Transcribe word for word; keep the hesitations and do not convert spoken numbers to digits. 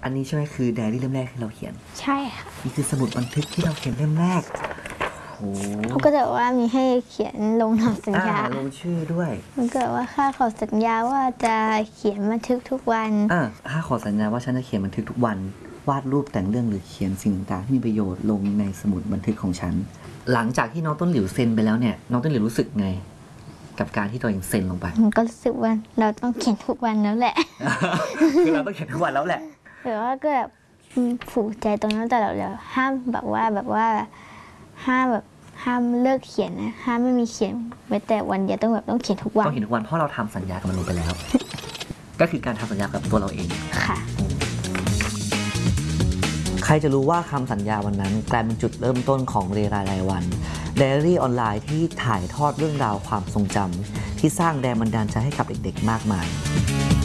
อันนี้ใช่ไหมคือไดอารี่เล่มแรกที่เราเขียนใช่ค่ะนี่คือสมุดบันทึกที่เราเขียนเล่มแรกโอ้เขาก็จะว่ามีให้เขียนลงหนังสัญญาลงชื่อด้วยมันเกิดว่าข้าขอสัญญาว่าจะเขียนบันทึกทุกวันอ่าข้าขอสัญญาว่าฉันจะเขียนบันทึกทุกวันวาดรูปแต่งเรื่องหรือเขียนสิ่งต่างๆที่มีประโยชน์ลงในสมุดบันทึกของฉันหลังจากที่น้องต้นหลิวเซ็นไปแล้วเนี่ยน้องต้นหลิวรู้สึกไงกับการที่ตัวเองเซ็นลงไปมันก็รู้สึกว่าเราต้องเขียนทุกวันแล้วแหละคือเราต้องเขียนทุกวันแล้วแหละแต่ว่าก็แบบผูกใจตรงนั้นแต่เราเราห้ามแบบว่าแบบว่าห้ามแบบห้ามเลิกเขียนนะห้ามไม่มีเขียนแม้แต่วันเดียวต้องแบบต้องเขียนทุกวันต้องเขียนทุกวันเพราะเราทำสัญญากับมันลงไปแล้ว ก็คือการทำสัญญากับตัวเราเองค่ะใครจะรู้ว่าคำสัญญาวันนั้นกลายเป็นจุดเริ่มต้นของเรไรรายวันไดอารี่ออนไลน์ที่ถ่ายทอดเรื่องราวความทรงจำที่สร้างแรงบันดาลใจให้กับเด็กๆมากมาย